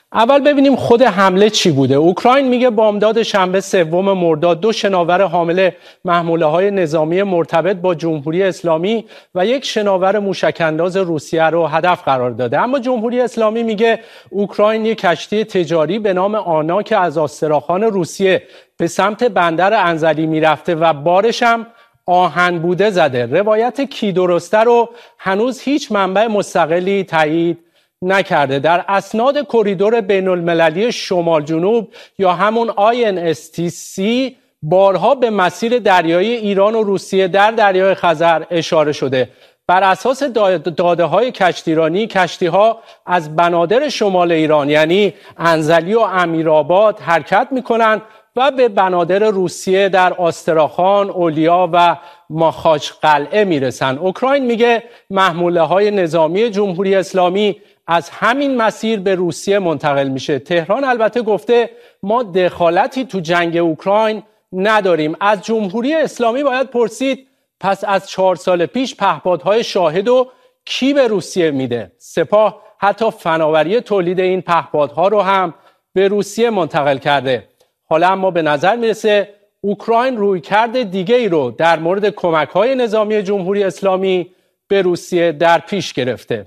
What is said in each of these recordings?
اول ببینیم خود حمله چی بوده. اوکراین میگه بامداد شنبه 3 مرداد 2 شناور حامل محموله‌های نظامی مرتبط با جمهوری اسلامی و یک شناور موشک‌انداز روسیه رو هدف قرار داده. اما جمهوری اسلامی میگه اوکراین یک کشتی تجاری به نام آنا که از آستراخان روسیه به سمت بندر انزلی میرفته و بارش هم آهن بوده زده. روایت کی درسته رو هنوز هیچ منبع مستقلی تایید نکرده. در اسناد کریدور بین المللی شمال جنوب یا همون INSTC بارها به مسیر دریایی ایران و روسیه در دریای خزر اشاره شده. بر اساس داده های کشتیرانی، کشتی ها از بنادر شمال ایران یعنی انزلی و امیرآباد حرکت میکنن و به بنادر روسیه در آستراخان، اولیا و ماخاچ قلعه میرسن. اوکراین میگه محموله های نظامی جمهوری اسلامی از همین مسیر به روسیه منتقل میشه. تهران البته گفته ما دخالتی تو جنگ اوکراین نداریم. از جمهوری اسلامی باید پرسید پس از 4 سال پیش پهپادهای شاهد و کی به روسیه میده؟ سپاه حتی فناوری تولید این پهپادها رو هم به روسیه منتقل کرده. حالا اما به نظر میرسه اوکراین رویکرد دیگه‌ای رو در مورد کمک‌های نظامی جمهوری اسلامی به روسیه در پیش گرفته.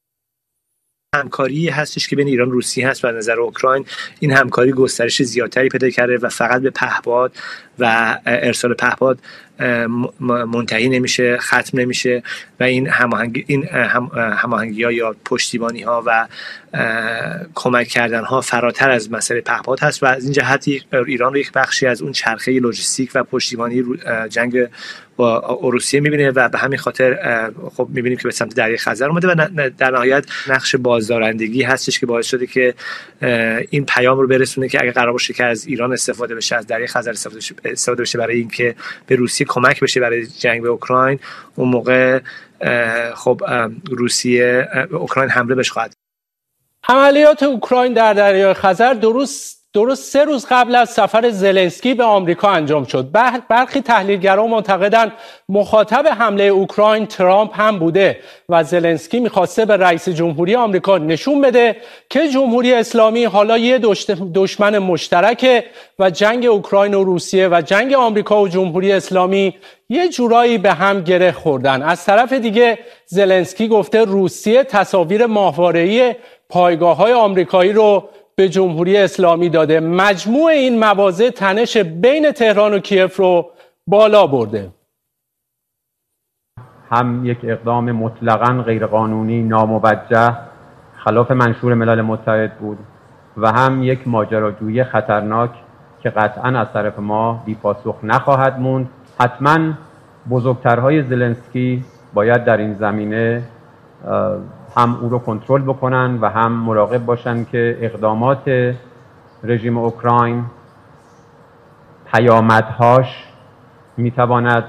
همکاری هستش که بین ایران و روسیه هست و نظر اوکراین این همکاری گسترش زیادتری پیدا کرده و فقط به پهپاد و ارسال پهپاد منتهی نمیشه، ختم نمیشه و این هماهنگی‌ها یا پشتیبانی‌ها و کمک کردن‌ها فراتر از مسئله پهپاد هست و از این جهت ایران رو یک بخشی از اون چرخه لوجستیک و پشتیبانی جنگ با روسیه می‌بینه و به همین خاطر خب می‌بینیم که به سمت دریای خزر اومده و در نهایت نقش بازدارندگی هستش که باعث شده که این پیام رو برسونه که اگه قرار باشه که از ایران استفاده بشه، از دریای خزر استفاده بشه برای اینکه به روسیه کمک بشه برای جنگ به اوکراین، اون موقع خب اوکراین حمله بهش خواهد. عملیات اوکراین در دریای خزر درست 3 روز قبل از سفر زلنسکی به آمریکا انجام شد. برخی تحلیلگران معتقدند مخاطب حمله اوکراین ترامپ هم بوده و زلنسکی می‌خواسته به رئیس جمهوری آمریکا نشون بده که جمهوری اسلامی حالا یه دشمن مشترکه و جنگ اوکراین و روسیه و جنگ آمریکا و جمهوری اسلامی یه جورایی به هم گره خوردن. از طرف دیگه زلنسکی گفته روسیه تصاویر ماهواره‌ای پایگاه‌های آمریکایی رو به جمهوری اسلامی داده. مجموع این مواضع تنش بین تهران و کیف رو بالا برده. هم یک اقدام مطلقاً غیرقانونی، ناموجه، خلاف منشور ملل متحد بود و هم یک ماجراجویی خطرناک که قطعاً از طرف ما بی‌پاسخ نخواهد موند. حتماً بزرگترهای زلنسکی باید در این زمینه هم او رو کنترل بکنن و هم مراقب باشن که اقدامات رژیم اوکراین پیامدهاش میتواند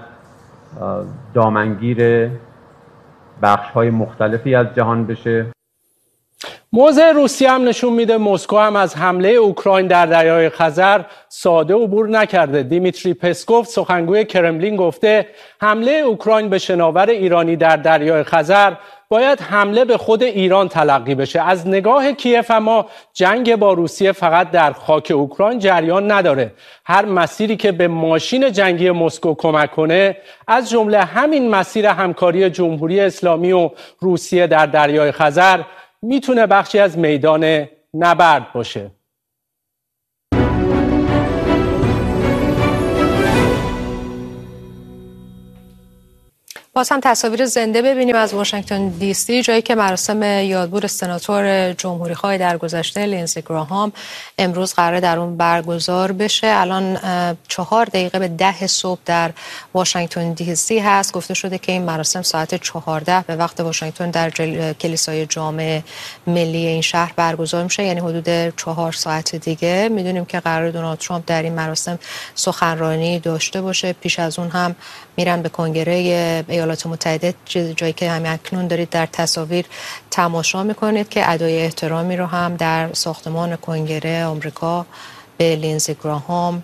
دامنگیر بخش‌های مختلفی از جهان بشه. موضع روسیه هم نشون میده مسکو هم از حمله اوکراین در دریای خزر ساده عبور نکرده. دیمیتری پسکوف سخنگوی کرملین گفته حمله اوکراین به شناور ایرانی در دریای خزر باید حمله به خود ایران تلقی بشه. از نگاه کیف اما جنگ با روسیه فقط در خاک اوکراین جریان نداره. هر مسیری که به ماشین جنگی مسکو کمک کنه، از جمله همین مسیر همکاری جمهوری اسلامی و روسیه در دریای خزر، میتونه بخشی از میدان نبرد باشه. باز هم تصاویر زنده ببینیم از واشنگتن دی سی، جایی که مراسم یادبود سناتور جمهوری‌خواه در گذشته لینزی گراهام امروز قراره در اون برگزار بشه. الان 4 دقیقه به 10 صبح در واشنگتن دی سی هست. گفته شده که این مراسم ساعت 14 به وقت واشنگتن در کلیسای جامع ملی این شهر برگزار میشه، یعنی حدود 4 ساعت دیگه. میدونیم که قرار دونالد ترامپ در این مراسم سخنرانی داشته باشه. پیش از اون هم میرن به کنگره ایالات متحده، جایی که همین اکنون دارید در تصاویر تماشا میکنید که ادای احترامی رو هم در ساختمان کنگره آمریکا به لینزی گراهام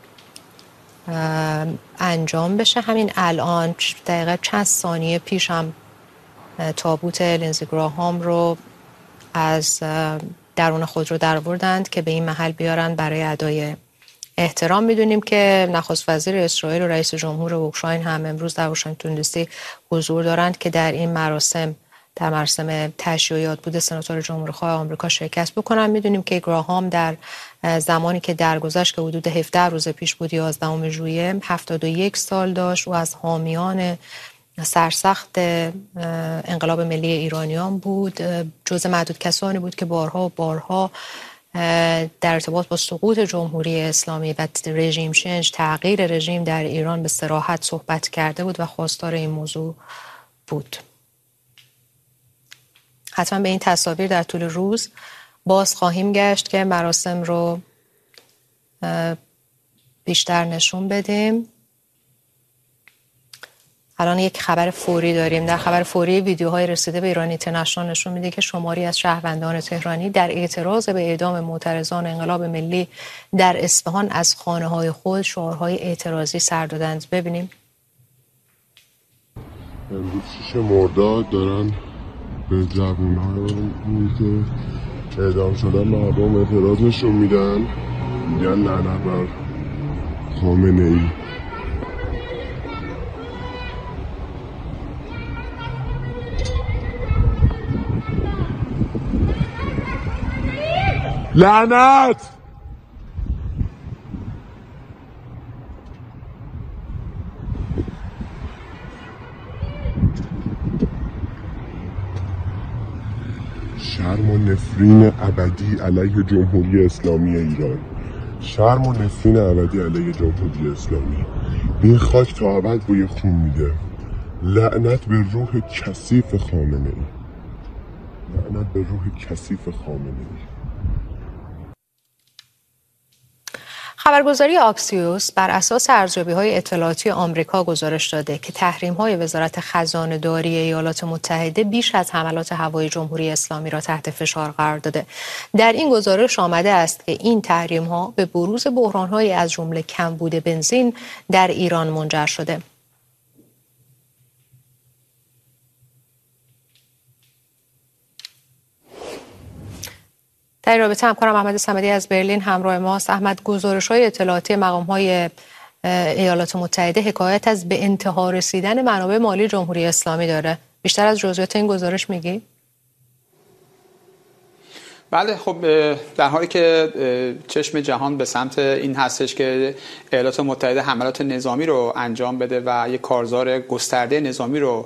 انجام بشه. همین الان دقیقه چند ثانیه پیش هم تابوت لینزی گراهام رو از درون خود رو درآوردند که به این محل بیارن برای ادای احترام. میدونیم که نخست وزیر اسرائیل و رئیس جمهور اوکراین هم امروز در واشنگتن دی سی حضور دارند که در این مراسم تشییع و یادبود سناتور جمهوری‌خواه آمریکا شرکت بکنن. میدونیم که گراهام در زمانی که درگذشت که حدود 17 روز پیش بود 11 ژوئیه 71 سال داشت. او از حامیان سرسخت انقلاب ملی ایرانیان بود. جزء معدود کسانی بود که بارها در ارتباط با سقوط جمهوری اسلامی و رژیم چنج، تغییر رژیم در ایران به صراحت صحبت کرده بود و خواستار این موضوع بود. حتما به این تصاویر در طول روز باز خواهیم گشت که مراسم رو بیشتر نشون بدیم. الان یک خبر فوری داریم. در خبر فوری ویدیوهای رسیده به ایران اینترنشنال نشون میده که شماری از شهروندان تهرانی در اعتراض به اعدام معترضان انقلاب ملی در اصفهان از خانه‌های خود شعارهای اعتراضی سر دادند. ببینیم. امروز 6 مرداد دارن به جوان‌های که اعدام شدن مردم اعتراض نشون میدن، میگن لعنت بر خامنه‌ای. لعنت! شرم و نفرین ابدی علیه جمهوری اسلامی ایران. شرم و نفرین ابدی علیه جمهوری اسلامی. این خاک تا ابد بوی خون میده. لعنت به روح کثیف خامنه‌ای. لعنت به روح کثیف خامنه‌ای. خبرگزاری آکسیوس بر اساس ارزیابی‌های اطلاعاتی آمریکا گزارش داده که تحریم‌های وزارت خزانه‌داری ایالات متحده بیش از حملات هوایی جمهوری اسلامی را تحت فشار قرار داده. در این گزارش آمده است که این تحریم‌ها به بروز بحران‌هایی از جمله کمبود بنزین در ایران منجر شده. در رابطه همکارم احمد صمدی از برلین همراه ماست. احمد، گزارش‌های اطلاعاتی مقام‌های ایالات متحده حکایت از به انتها رسیدن منابع مالی جمهوری اسلامی داره. بیشتر از جزئیات این گزارش میگی؟ بله، خب در حالی که چشم جهان به سمت این هستش که ایالات متحده حملات نظامی رو انجام بده و یک کارزار گسترده نظامی رو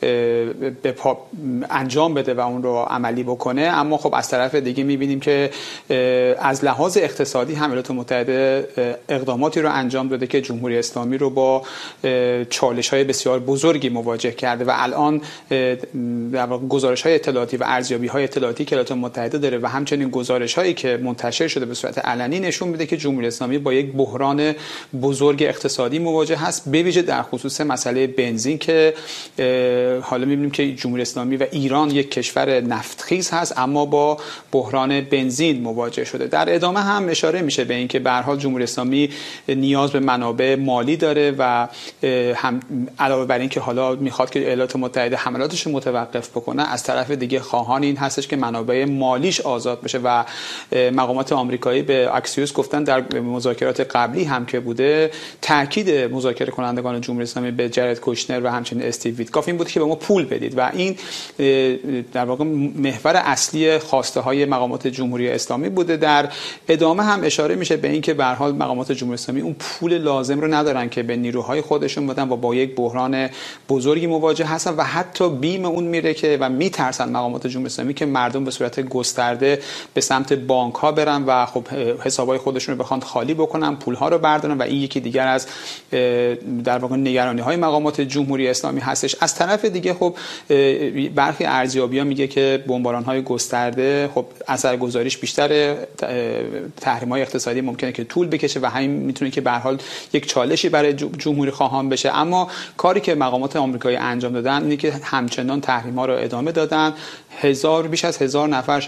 انجام بده و اون رو عملی بکنه، اما خب از طرف دیگه میبینیم که از لحاظ اقتصادی هم ایالات متحده اقداماتی رو انجام داده که جمهوری اسلامی رو با چالش‌های بسیار بزرگی مواجه کرده و الان در واقع گزارش‌های اطلاعاتی و ارزیابی‌های اطلاعاتی که ایالات متحده داره و همچنین گزارش‌هایی که منتشر شده به صورت علنی نشون میده که جمهوری اسلامی با یک بحران بزرگ اقتصادی مواجه هست، به ویژه در خصوص مسئله بنزین که حالا می‌بینیم که جمهوری اسلامی و ایران یک کشور نفتخیز هست اما با بحران بنزین مواجه شده. در ادامه هم اشاره میشه به اینکه به هر حال جمهوری اسلامی نیاز به منابع مالی داره و هم علاوه بر این که حالا میخواد که ایالات متحده حملاتش رو متوقف بکنه، از طرف دیگه خواهان این هستش که منابع مالیش آزاد بشه و مقامات آمریکایی به اکسیوس گفتن در مذاکرات قبلی هم که بوده تاکید مذاکره کنندگان جمهوری اسلامی به جرد کوشنر و همچنین استیو ویتکاف این بود که به ما پول بدید و این در واقع محور اصلی خواسته های مقامات جمهوری اسلامی بوده. در ادامه هم اشاره میشه به این که به هر حال مقامات جمهوری اسلامی اون پول لازم رو ندارن که به نیروهای خودشون بدن و با یک بحران بزرگی مواجه هستن و حتی بیم اون میره که و میترسن مقامات جمهوری اسلامی که مردم به صورت گسترده به سمت بانک ها برن و خب حسابای خودشون رو بخوان خالی بکنن، پول ها رو بردارن و این یکی دیگر از در واقع نگرانی های مقامات جمهوری اسلامی هستش. از طرف دیگه خب برخی ارزیابی‌ها میگه که بمباران‌های گسترده خب اثرگذاریش بیشتر، تحریم‌های اقتصادی ممکنه که طول بکشه و همین میتونه که به هر حال یک چالشی برای جمهوری خواهان بشه، اما کاری که مقامات آمریکایی انجام دادن اینه که همچنان تحریم‌ها رو ادامه دادن. بیش از 1000 نفر شرکت‌های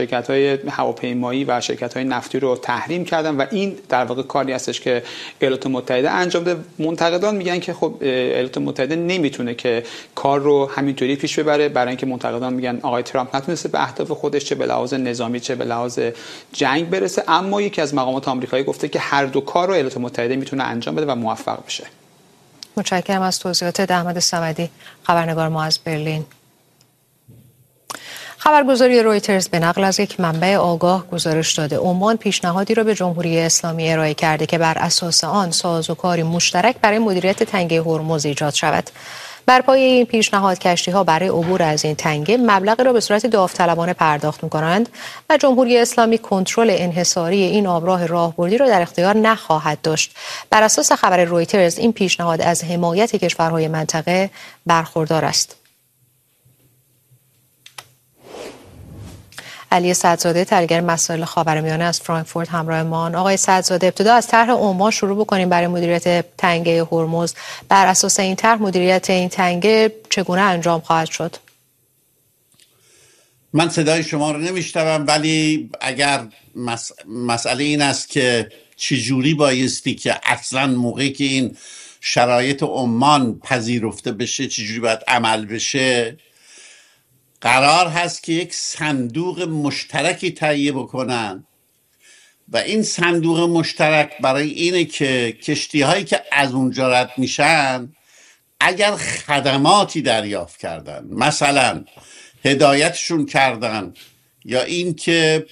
شرکت‌های هواپیمایی و شرکت‌های نفتی رو تحریم کردن و این در واقع کاری هستش که ایالات متحده انجام ده. منتقدان میگن که خب ایالات متحده نمیتونه که کار رو همینطوری پیش ببره، برای اینکه منتقدان میگن آقای ترامپ نتونسته به اهداف خودش چه به لحاظ نظامی چه به لحاظ جنگ برسه، اما یکی از مقامات آمریکایی گفته که هر دو کار رو ایالات متحده میتونه انجام بده و موفق بشه. متشکرم از توضیحات احمد صمدی، خبرنگار ما از برلین. خبرگزاری رویترز به نقل از یک منبع آگاه گزارش داده عمان پیشنهادی را به جمهوری اسلامی ارائه کرده که بر اساس آن سازوکاری مشترک برای مدیریت تنگه هرمز ایجاد شود. بر پایه این پیشنهاد کشتی‌ها برای عبور از این تنگه مبلغی را به صورت داوطلبانه پرداخت می‌کنند و جمهوری اسلامی کنترل انحصاری این آبراه راهبردی را در اختیار نخواهد داشت. بر اساس خبر رویترز این پیشنهاد از حمایت کشورهای منطقه برخوردار است. علی سعدزاده، تحلیلگر مسائل خاورمیانه از فرانکفورت همراه ما. آقای سعدزاده، ابتدا از طرح عمان شروع بکنیم برای مدیریت تنگه هرمز. بر اساس این طرح مدیریت این تنگه چگونه انجام خواهد شد؟ من صدای شما رو نمیشنوم، ولی اگر مسئله این است که چجوری بایستی که اصلا موقعی که این شرایط عمان پذیرفته بشه چجوری باید عمل بشه، قرار هست که یک صندوق مشترکی تهیه بکنن و این صندوق مشترک برای اینه که کشتی هایی که از اونجا رد میشن اگر خدماتی دریافت کردن، مثلا هدایتشون کردن یا این که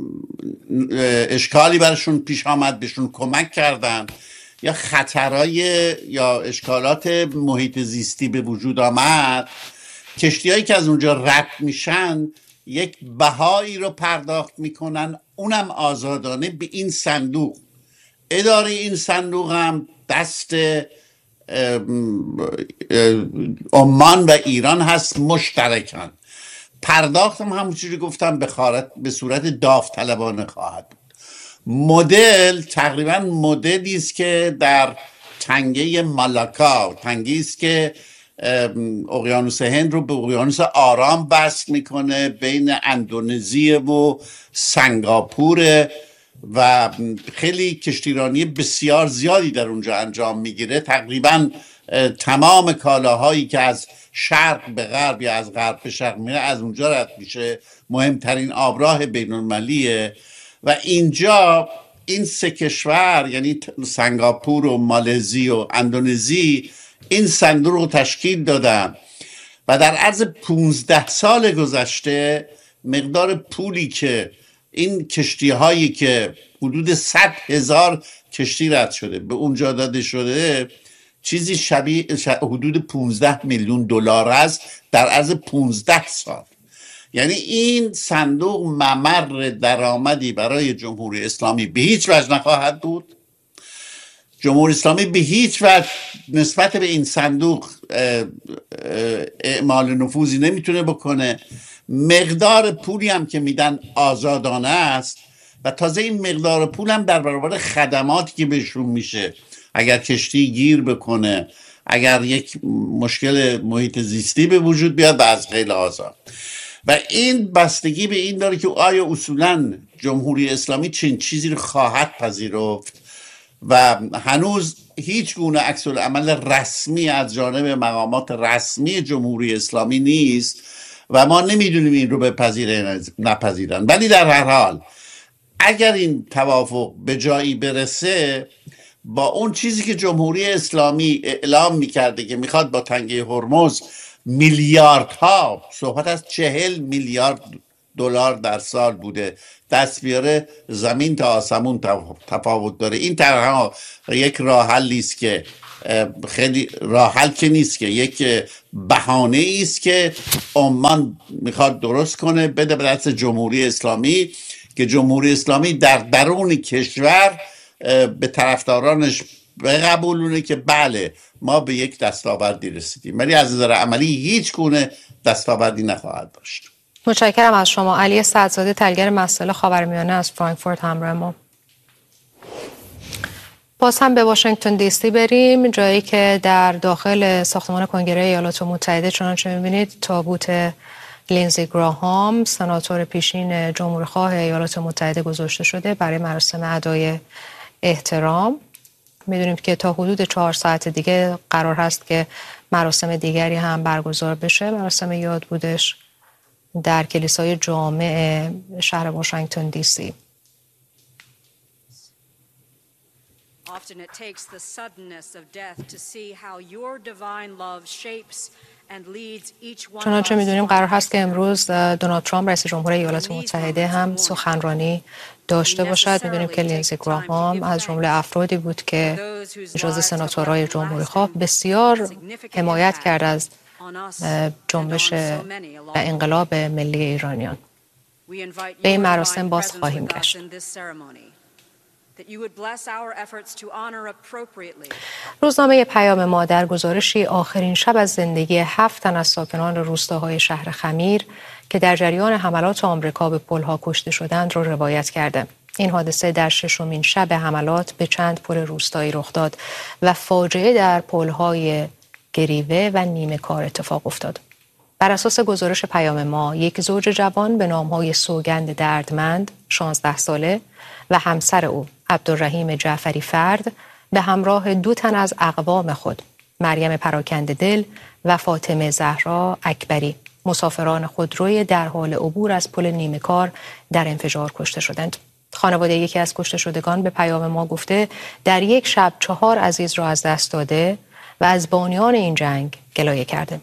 اشکالی برشون پیش آمد بهشون کمک کردن یا خطرهای یا اشکالات محیط زیستی به وجود آمد، کشتی هایی که از اونجا رد میشن یک بهایی رو پرداخت میکنن، اونم آزادانه به این صندوق. اداره این صندوق هم دست عمان و ایران هست مشترکن. پرداخت هم همونجوری گفتم به صورت داوطلبانه خواهد بود. مدل تقریبا مدلی است که در تنگه مالاکا، تنگی است که اقیانوس هند رو به اقیانوس آرام وصل میکنه، بین اندونزی و سنگاپور و خیلی کشتیرانی بسیار زیادی در اونجا انجام میگیره. تقریبا تمام کالاهایی که از شرق به غرب یا از غرب به شرق میره از اونجا رد میشه. مهمترین آبراه بین المللیه و اینجا این سه کشور یعنی سنگاپور و مالزی و اندونزی این صندوق رو تشکیل دادن و در عرض 15 سال گذشته مقدار پولی که این کشتی هایی که حدود 100,000 کشتی رد شده به اونجا داده شده چیزی شبیه حدود 15 میلیون دلار است در عرض 15 سال. یعنی این صندوق ممر درآمدی برای جمهوری اسلامی به هیچ وجه نخواهد بود. جمهوری اسلامی به هیچ وجه نسبت به این صندوق اعمال نفوذی نمیتونه بکنه. مقدار پولی هم که میدن آزادانه است و تازه این مقدار پول هم در برابر خدماتی که بهشون میشه، اگر کشتی گیر بکنه، اگر یک مشکل محیط زیستی به وجود بیاد و از غیر آزاد. و این بستگی به این داره که آیا اصولا جمهوری اسلامی چنین چیزی رو خواهد پذیرفت و هنوز هیچ گونه عکس العمل رسمی از جانب مقامات رسمی جمهوری اسلامی نیست و ما نمیدونیم این رو بپذیرن نپذیرن. ولی در هر حال اگر این توافق به جایی برسه، با اون چیزی که جمهوری اسلامی اعلام میکرده که میخواد با تنگه هرمز میلیاردها، صحبت از 40 میلیارد دلار در سال بوده، دست بیاره، زمین تا آسمون تفاوت داره. این طرح یک راه حلی است که خیلی راه حل که نیست، که یک بهانه است که عمان میخواد درست کنه بده به دست جمهوری اسلامی که جمهوری اسلامی در درون کشور به طرفدارانش بقبولونه که بله ما به یک دستاوردی رسیدیم، ولی از نظر عملی هیچ گونه دستاوردی نخواهد داشت. متشکرم از شما. علی سعدزاده، تحلیلگر مسائل خاورمیانه از فرانکفورت همراه ما. باز هم به واشنگتن دی سی بریم، جایی که در داخل ساختمان کنگره ایالات متحده چنانچه می‌بینید تابوت لینزی گراهام سناتور پیشین جمهوریخواه ایالات متحده گذاشته شده برای مراسم ادای احترام. میدونیم که تا حدود 4 ساعت دیگه قرار هست که مراسم دیگری هم برگزار بشه، مراسم یادبودش در کلیسای جامع شهر واشنگتن دی سی. Often it takes the suddenness of death to see how your divine love shapes and leads each one of us. چنانچه میدونیم قرار هست که امروز دونالد ترامپ رئیس جمهور ایالات متحده هم سخنرانی داشته باشد. میدونیم که لینزی گراهام از جمله افرادی بود که جزو سناتورهای جمهوریخواه بسیار حمایت کرد از جنبش و انقلاب ملی ایرانیان. به این مراسم باز خواهیم گشت. روزنامه پیام ما در گزارشی آخرین شب از زندگی 7 تن از ساکنان روستاهای شهر خمیر که در جریان حملات آمریکا به پل‌ها کشته شدند را روایت کرده. این حادثه در 6مین شب حملات به چند پل روستایی رخ داد و فاجعه در پل‌های گریوه و نیمه کار اتفاق افتاد. بر اساس گزارش پیام ما، یک زوج جوان به نام‌های سوگند دردمند 16 ساله و همسر او عبدالرحیم جعفری فرد به همراه 2 تن از اقوام خود، مریم پراکنده دل و فاطمه زهرا اکبری، مسافران خودروی در حال عبور از پل نیمه کار در انفجار کشته شدند. خانواده یکی از کشته شدگان به پیام ما گفته در یک شب 4 عزیز را از دست داده و از بانیان این جنگ گلایه کرده.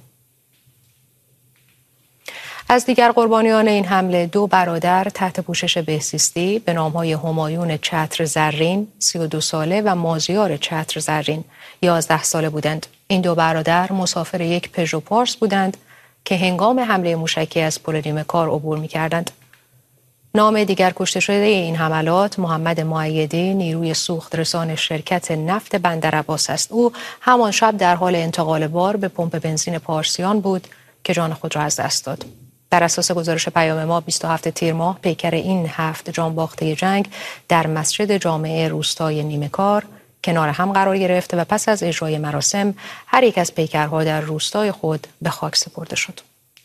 از دیگر قربانیان این حمله 2 برادر تحت پوشش بهزیستی به نام‌های همایون چتر زرین 32 ساله و مازیار چتر زرین 11 ساله بودند. این 2 برادر مسافر یک پژو پارس بودند که هنگام حمله موشکی از پل نیمه کار عبور می‌کردند. نام دیگر کشته شده این حملات محمد مؤیدی نیروی سوخت رسان شرکت نفت بندرعباس است. او همان شب در حال انتقال بار به پمپ بنزین پارسیان بود که جان خود را از دست داد. بر اساس گزارش پیام ما 27 تیر ماه پیکر این 7 جانباخته جنگ در مسجد جامع روستای نیمه کار کنار هم قرار گرفت و پس از اجرای مراسم هر یک از پیکرها در روستای خود به خاک سپرده شد.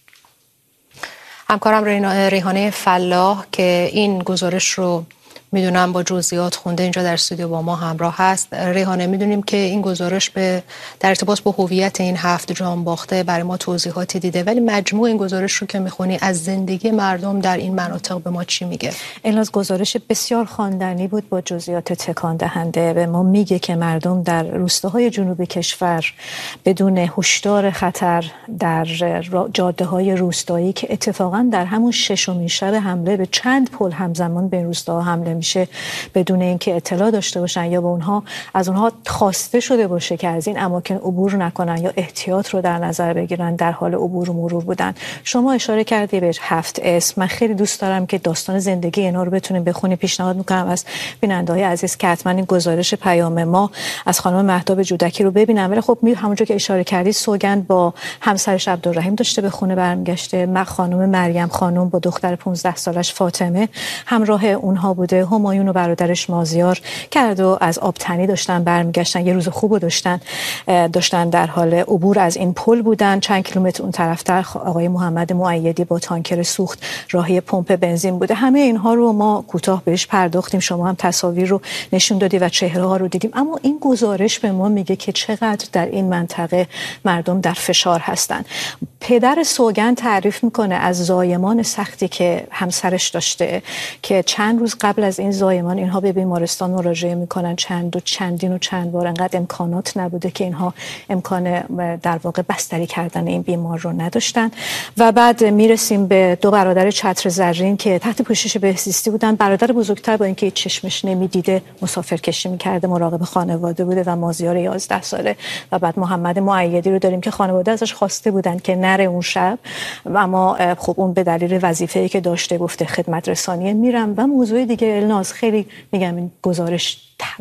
همکارم ریحانه فلاح که این گزارش رو میدونم با جزئیات خونده اینجا در استودیو با ما همراه هست. ریحانه، میدونیم که این گزارش در ارتباط با هویت این 7 جانباخته برای ما توضیحاتی دیده، ولی مجموع این گزارش رو که میخونی از زندگی مردم در این مناطق به ما چی میگه؟ الناز گزارش بسیار خواندنی بود با جزئیات تکان دهنده. به ما میگه که مردم در روستاهای جنوبی کشور بدون هشدار خطر در جاده‌های روستایی که اتفاقا در همون 6مین شب حمله به چند پل همزمان به روستاها حمله میشه بدون اینکه اطلاع داشته باشن یا از اونها خواسته شده باشه که از این اماکن عبور نکنن یا احتیاط رو در نظر بگیرن، در حال عبور و مرور بودن. شما اشاره کردی به 7 اسم. من خیلی دوست دارم که داستان زندگی اینا رو بتونیم بخونیم. پیشنهاد میکنم از بیننده‌های عزیز که حتما این گزارش پیام ما از خانم مهتاب جودکی رو ببینن. ولی خب همونجور که اشاره کردی سوگند با همسرش عبدالرحیم داشته به خونه برمیگشته. خانم مریم خانم با دختر 15 سالش فاطمه همراه اونها بوده. همایون و برادرش مازیار کرد و از آبتنی داشتن برمیگشتن. یه روز خوب داشتن در حال عبور از این پل بودن. چند کیلومتر اون طرفتر آقای محمد مؤیدی با تانکر سوخت راهی پمپ بنزین بوده. همه اینها رو ما کوتاه بهش پرداختیم. شما هم تصاویر رو نشون دادی و چهره ها رو دیدیم. اما این گزارش به ما میگه که چقدر در این منطقه مردم در فشار هستن. پدر سوگند تعریف میکنه از زایمان سختی که همسرش داشته که چند روز قبل از این زایمان اینها به بیمارستان مراجعه میکنن چند بار. انقدر امکانات نبوده که اینها امکان در واقع بستری کردن این بیمار رو نداشتن. و بعد میرسیم به 2 برادر چتر زرین که تحت پوشش بهزیستی بودن. برادر بزرگتر با اینکه چشمش نمیدیده مسافر کشی میکرده، مراقب خانواده بوده و مازیار 11 ساله. و بعد محمد مؤیدی رو داریم که خانواده ازش خواسته بودن که نره اون شب، اما خب اون به دلیل وظیفه‌ای که داشته گفته خدمت رسانی میرم. و موضوع دیگه الناز، خیلی میگم این گزارش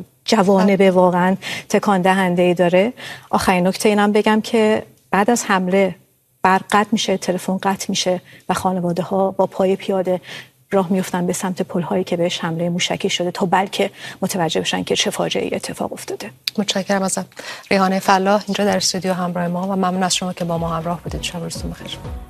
جوانب واقعا تکان دهنده‌ای داره. آخرین نکته اینم بگم که بعد از حمله برق قطع میشه، تلفن قطع میشه و خانواده ها با پای پیاده راه میفتن به سمت پل‌هایی که بهش حمله موشکی شده تا بلکه متوجه بشن که چه فاجعه‌ای اتفاق افتاده. متشکرم ازت ریحانه فلاح اینجا در استودیو همراه ما و ممنون از شما که با ما همراه بودید. شب روزتون بخیر.